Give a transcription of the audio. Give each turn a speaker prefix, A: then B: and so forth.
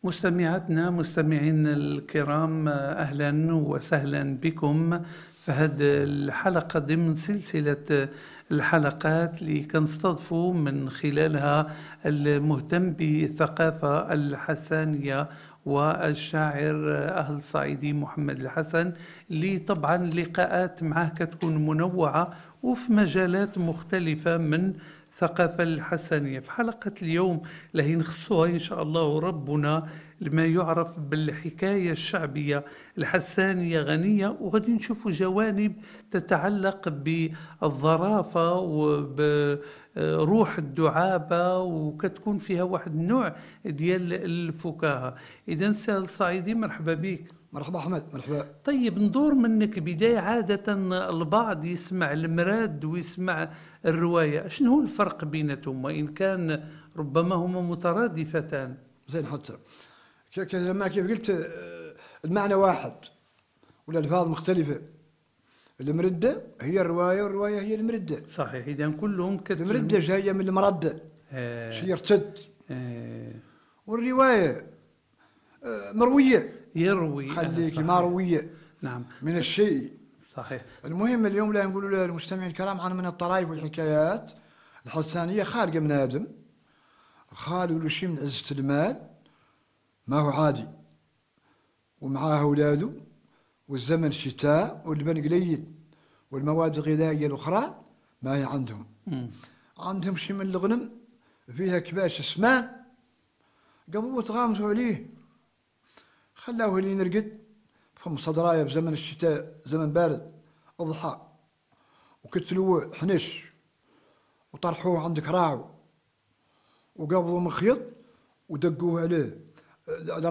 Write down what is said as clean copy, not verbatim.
A: مستمعاتنا مستمعين الكرام، أهلا وسهلا بكم في هذه الحلقة ضمن سلسلة الحلقات اللي كنستضفوا من خلالها المهتم بالثقافة الحسانية والشاعر أهل الصعيدي محمد الحسن، اللي طبعا لقاءات معه كتكون منوعة وفي مجالات مختلفة من الثقافة الحسنية. في حلقة اليوم اللي نخصوها إن شاء الله ربنا لما يعرف بالحكاية الشعبية الحسانية غنية، وغادي نشوفوا جوانب تتعلق بالظرافة وبروح الدعابة، وكتكون فيها واحد النوع ديال الفكاهة. إذا سهل صعيدي، مرحبا بك.
B: مرحبا أحمد، مرحبا.
A: طيب ندور منك بداية. عادة البعض يسمع المراد ويسمع الرواية، شنو هو الفرق بيناتهم وإن كان ربما هما مترادفتان؟
B: زين حتى لما كيف قلت المعنى واحد والألفاظ مختلفة. المردة هي الرواية والرواية هي المردة.
A: صحيح، إذا كلهم
B: المردة جاية من المردة، شي يرتد. والرواية مروية،
A: يروي،
B: خليكي ما روية.
A: نعم،
B: من الشيء.
A: صحيح.
B: المهم اليوم لا نقولوا للمستمعين الكرام عن من الطرائف والحكايات الحسانية خارجة من آدم، خالوا شيء من عزة المال ما هو عادي، ومعاه أولاده، والزمن شتاء واللبن قليل، والمواد الغذائية الأخرى ما هي عندهم. عندهم شيء من الغنم فيها كباش اسمان، قبضوا تغامزوا عليه، خلاوه اللي ينرقد فم صدرايه بزمن الشتاء، زمن بارد أضحى، وكتلوه حنش وطرحوه عند كراعه، وقبضوا مخيط ودقوه عليه